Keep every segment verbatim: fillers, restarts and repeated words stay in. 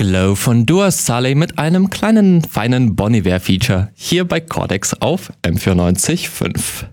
Glow von Dua Saleh mit einem kleinen, feinen Bon Iver-Feature hier bei Cortex auf M vierundneunzig Komma fünf.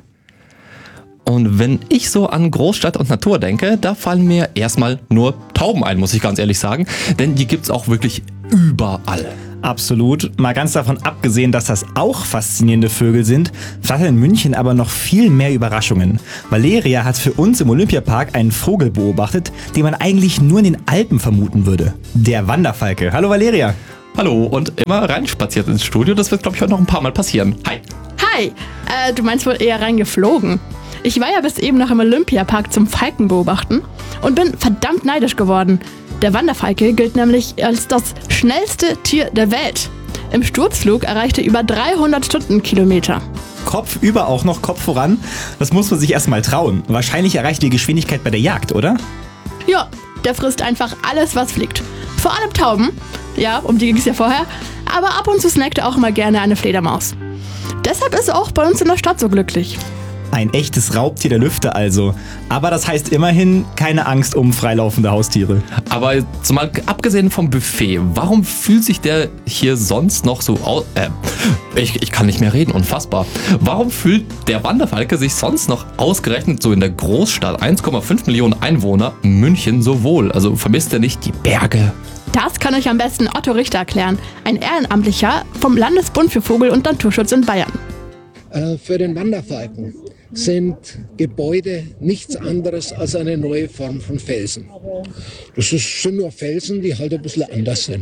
Und wenn ich so an Großstadt und Natur denke, da fallen mir erstmal nur Tauben ein, muss ich ganz ehrlich sagen. Denn die gibt's auch wirklich überall. Absolut. Mal ganz davon abgesehen, dass das auch faszinierende Vögel sind, flattern in München aber noch viel mehr Überraschungen. Valeria hat für uns im Olympiapark einen Vogel beobachtet, den man eigentlich nur in den Alpen vermuten würde. Der Wanderfalke. Hallo Valeria. Hallo und immer reinspaziert ins Studio. Das wird, glaube ich, heute noch ein paar Mal passieren. Hi. Hi. Äh, du meinst wohl eher reingeflogen. Ich war ja bis eben noch im Olympiapark zum Falken beobachten und bin verdammt neidisch geworden. Der Wanderfalke gilt nämlich als das schnellste Tier der Welt. Im Sturzflug erreichte über dreihundert Stundenkilometer. Kopf über auch noch Kopf voran. Das muss man sich erstmal trauen. Wahrscheinlich erreicht die Geschwindigkeit bei der Jagd, oder? Ja, der frisst einfach alles, was fliegt. Vor allem Tauben. Ja, um die ging es ja vorher. Aber ab und zu snackt er auch immer gerne eine Fledermaus. Deshalb ist er auch bei uns in der Stadt so glücklich. Ein echtes Raubtier der Lüfte also. Aber das heißt immerhin keine Angst um freilaufende Haustiere. Aber zumal abgesehen vom Buffet, warum fühlt sich der hier sonst noch so aus? Äh, ich, ich kann nicht mehr reden, unfassbar. Warum fühlt der Wanderfalke sich sonst noch ausgerechnet so in der Großstadt, eins Komma fünf Millionen Einwohner, München so wohl? Also vermisst er nicht die Berge? Das kann euch am besten Otto Richter erklären, ein Ehrenamtlicher vom Landesbund für Vogel- und Naturschutz in Bayern. Für den Wanderfalken sind Gebäude nichts anderes als eine neue Form von Felsen. Das ist, sind nur Felsen, die halt ein bisschen anders sind.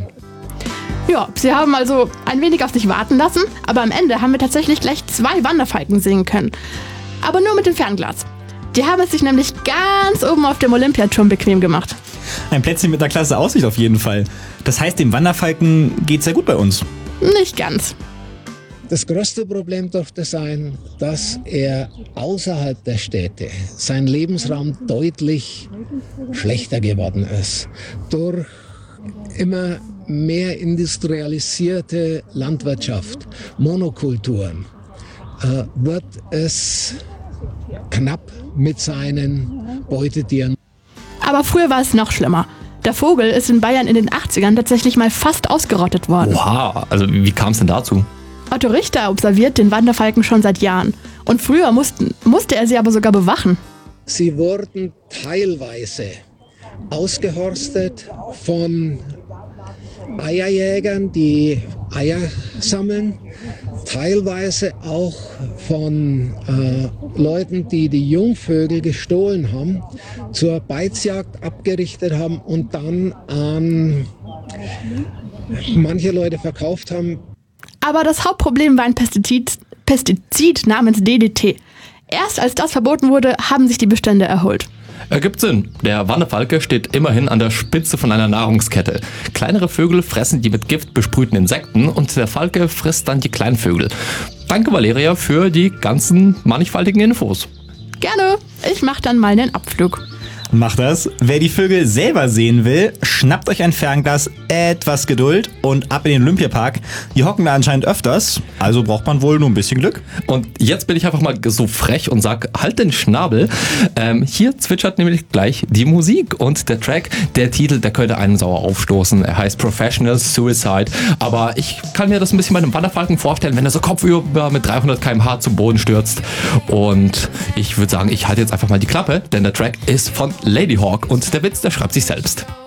Ja, sie haben also ein wenig auf sich warten lassen, aber am Ende haben wir tatsächlich gleich zwei Wanderfalken sehen können. Aber nur mit dem Fernglas. Die haben es sich nämlich ganz oben auf dem Olympiaturm bequem gemacht. Ein Plätzchen mit einer klasse Aussicht auf jeden Fall. Das heißt, dem Wanderfalken geht's sehr gut bei uns. Nicht ganz. Das größte Problem dürfte sein, dass er außerhalb der Städte sein Lebensraum deutlich schlechter geworden ist. Durch immer mehr industrialisierte Landwirtschaft, Monokulturen, äh, wird es knapp mit seinen Beutetieren. Aber früher war es noch schlimmer. Der Vogel ist in Bayern in den achtzigern tatsächlich mal fast ausgerottet worden. Wow, also wie kam es denn dazu? Otto Richter observiert den Wanderfalken schon seit Jahren. Und früher mussten, musste er sie aber sogar bewachen. Sie wurden teilweise ausgehorstet von Eierjägern, die Eier sammeln, teilweise auch von äh, Leuten, die die Jungvögel gestohlen haben, zur Beizjagd abgerichtet haben und dann an manche Leute verkauft haben. Aber das Hauptproblem war ein Pestizid, Pestizid namens D D T. Erst als das verboten wurde, haben sich die Bestände erholt. Ergibt Sinn. Der Wanderfalke steht immerhin an der Spitze von einer Nahrungskette. Kleinere Vögel fressen die mit Gift besprühten Insekten und der Falke frisst dann die kleinen Vögel. Danke Valeria für die ganzen mannigfaltigen Infos. Gerne. Ich mach dann mal einen Abflug. Macht das. Wer die Vögel selber sehen will, schnappt euch ein Fernglas, etwas Geduld und ab in den Olympiapark. Die hocken da anscheinend öfters, also braucht man wohl nur ein bisschen Glück. Und jetzt bin ich einfach mal so frech und sag, halt den Schnabel. Ähm, hier zwitschert nämlich gleich die Musik und der Track, der Titel, der könnte einen sauer aufstoßen. Er heißt Professional Suicide, aber ich kann mir das ein bisschen bei einem Wanderfalken vorstellen, wenn er so kopfüber mit dreihundert Kilometer pro Stunde zum Boden stürzt. Und ich würde sagen, ich halte jetzt einfach mal die Klappe, denn der Track ist von Ladyhawk und der Witz, der schreibt sich selbst.